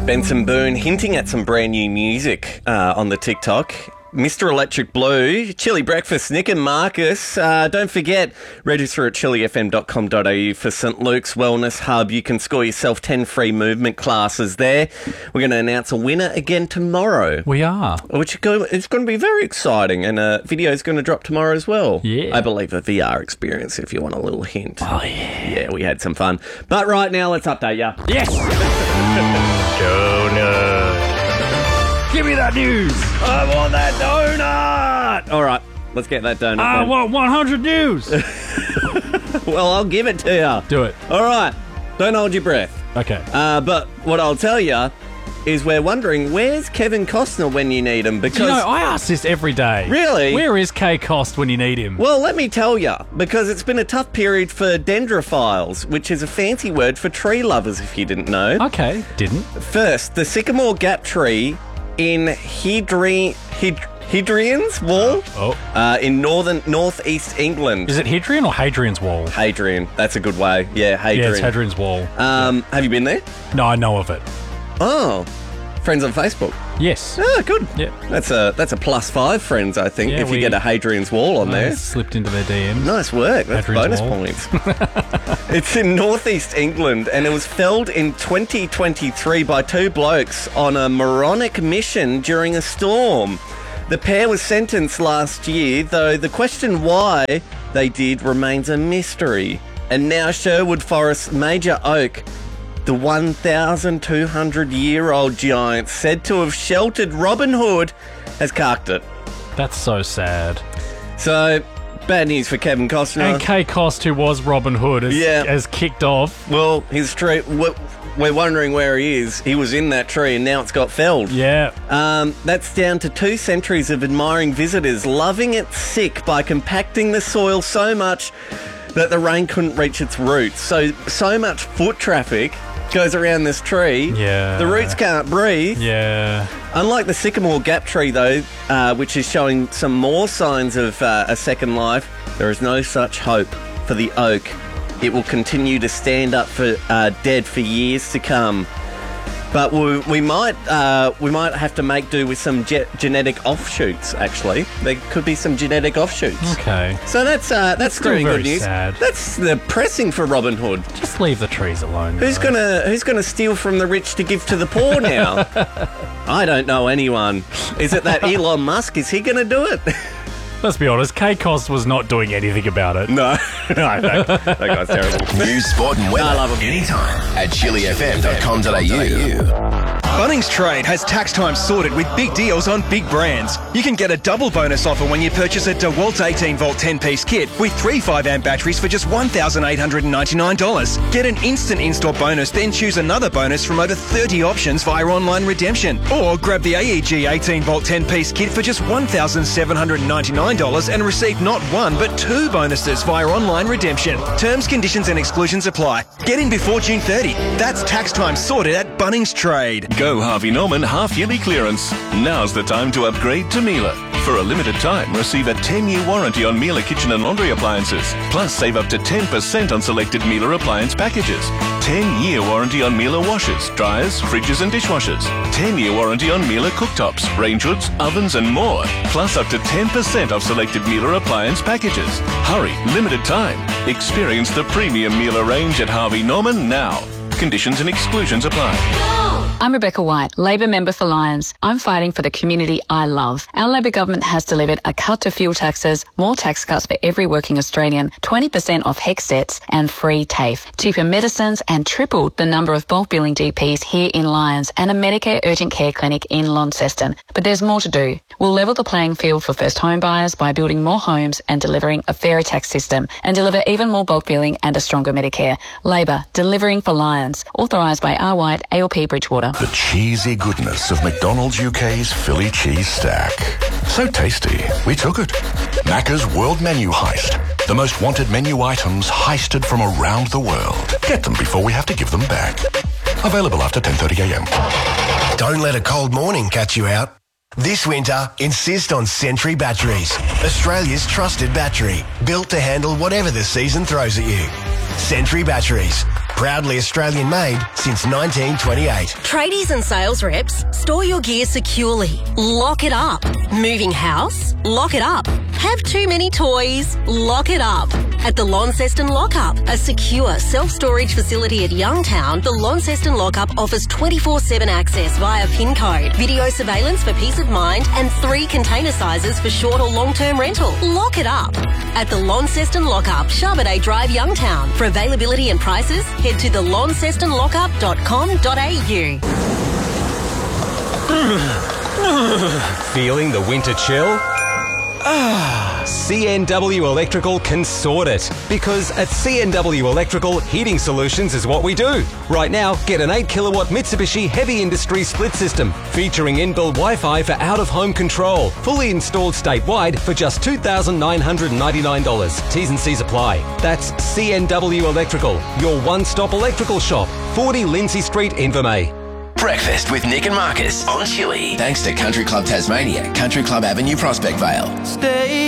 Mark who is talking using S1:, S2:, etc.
S1: Benson Boone hinting at some brand new music on the TikTok. Mr. Electric Blue, Chili Breakfast, Nick and Marcus. Don't forget, register at chilifm.com.au for St. Luke's Wellness Hub. You can score yourself 10 free movement classes there. We're going to announce a winner again tomorrow.
S2: We are.
S1: Which it's going to be very exciting, and a video is going to drop tomorrow as well.
S2: Yeah.
S1: I believe a VR experience, if you want a little hint.
S2: Oh, yeah.
S1: Yeah, we had some fun. But right now, let's update ya.
S2: Yes!
S1: Donut.
S2: Give me that news!
S1: I want that donut! All right, let's get that donut.
S2: I want 100 news!
S1: Well, I'll give it to you.
S2: Do it.
S1: All right, don't hold your breath.
S2: Okay.
S1: But what I'll tell you is we're wondering, where's Kevin Costner when you need him? Because
S2: Do you know, I ask this every day.
S1: Really?
S2: Where is K Cost when you need him?
S1: Well, let me tell you, because it's been a tough period for dendrophiles, which is a fancy word for tree lovers, if you didn't know.
S2: Okay, didn't.
S1: First, the sycamore gap tree in Hadrian's Wall in northeast England.
S2: Is it Hadrian or Hadrian's Wall?
S1: Hadrian. That's a good way. Yeah, Hadrian.
S2: Yeah, it's Hadrian's Wall.
S1: Have you been there?
S2: No, I know of it.
S1: Oh, friends on Facebook.
S2: Yes.
S1: Oh, good.
S2: Yeah.
S1: That's a +5 friends, I think,
S2: Yeah,
S1: if you get a Hadrian's Wall on there.
S2: Slipped into their DM.
S1: Nice work. That's
S2: Hadrian's
S1: bonus
S2: Wall.
S1: points. It's in northeast England, and it was felled in 2023 by two blokes on a moronic mission during a storm. The pair was sentenced last year, though the question why they did remains a mystery. And now Sherwood Forest's major oak, the 1,200-year-old giant said to have sheltered Robin Hood, has carked it.
S2: That's so sad.
S1: So, bad news for Kevin Costner.
S2: And K Cost, who was Robin Hood, has kicked off.
S1: Well, his tree, we're wondering where he is. He was in that tree and now it's got felled.
S2: Yeah.
S1: That's down to 2 centuries of admiring visitors loving it sick by compacting the soil so much that the rain couldn't reach its roots. So much foot traffic goes around this tree.
S2: Yeah.
S1: The roots can't breathe.
S2: Yeah.
S1: Unlike the sycamore gap tree, though, which is showing some more signs of a second life, there is no such hope for the oak. It will continue to stand up for dead for years to come. But we might have to make do with some genetic offshoots. Actually, there could be some genetic offshoots.
S2: Okay.
S1: So that's
S2: still
S1: really
S2: very
S1: good news.
S2: sad.
S1: That's depressing for Robin Hood.
S2: Just leave the trees alone.
S1: Who's gonna steal from the rich to give to the poor now? I don't know anyone. Is it that Elon Musk? Is he gonna do it?
S2: Let's be honest, K Cost was not doing anything about it.
S1: No, that guy's terrible.
S3: News, sport and weather
S1: I love him.
S3: anytime at chilifm.com.au.
S4: Bunnings Trade has tax time sorted with big deals on big brands. You can get a double bonus offer when you purchase a DeWalt 18-volt 10-piece kit with 3 5-amp batteries for just $1,899. Get an instant in-store bonus, then choose another bonus from over 30 options via online redemption. Or grab the AEG 18-volt 10-piece kit for just $1,799 and receive not 1 but 2 bonuses via online redemption. Terms, conditions and exclusions apply. Get in before June 30. That's tax time sorted at Bunnings Trade.
S5: Go Harvey Norman half-yearly clearance. Now's the time to upgrade to Miele. For a limited time, receive a 10-year warranty on Miele kitchen and laundry appliances. Plus, save up to 10% on selected Miele appliance packages. 10-year warranty on Miele washers, dryers, fridges and dishwashers. 10-year warranty on Miele cooktops, range hoods, ovens and more. Plus, up to 10% off selected Miele appliance packages. Hurry, limited time. Experience the premium Miele range at Harvey Norman now. Conditions and exclusions apply.
S6: I'm Rebecca White, Labor member for Lyons. I'm fighting for the community I love. Our Labor government has delivered a cut to fuel taxes, more tax cuts for every working Australian, 20% off HECS debts and free TAFE, cheaper medicines and tripled the number of bulk billing GPs here in Lyons and a Medicare urgent care clinic in Launceston. But there's more to do. We'll level the playing field for first home buyers by building more homes and delivering a fairer tax system and deliver even more bulk billing and a stronger Medicare. Labor, delivering for Lyons. Authorised by R. White, ALP Bridgewater.
S7: The cheesy goodness of McDonald's UK's Philly cheese stack. So tasty, we took it. Macca's World Menu Heist. The most wanted menu items heisted from around the world. Get them before we have to give them back. Available after 10:30am.
S3: Don't let a cold morning catch you out. This winter, insist on Sentry Batteries, Australia's trusted battery, built to handle whatever the season throws at you. Sentry Batteries, Proudly Australian made since 1928.
S8: Tradies and sales reps, store your gear securely. Lock it up. Moving house? Lock it up. Have too many toys? Lock it up. At the Launceston Lockup, a secure self-storage facility at Youngtown, the Launceston Lockup offers 24/7 access via PIN code, video surveillance for peace of mind, and 3 container sizes for short or long-term rental. Lock it up. At the Launceston Lockup, Charbonnet Drive, Youngtown. For availability and prices, head to thelauncestonlockup.com.au.
S9: Feeling the winter chill? CNW Electrical can sort it. Because at CNW Electrical, heating solutions is what we do. Right now, get an 8 kilowatt Mitsubishi Heavy Industry split system featuring inbuilt Wi-Fi for out-of-home control. Fully installed statewide for just $2,999. T's and C's apply. That's CNW Electrical, your one-stop electrical shop. 40 Lindsay Street, Invermay.
S3: Breakfast with Nick and Marcus on Chili. Thanks to Country Club Tasmania, Country Club Avenue, Prospect Vale.
S10: Stay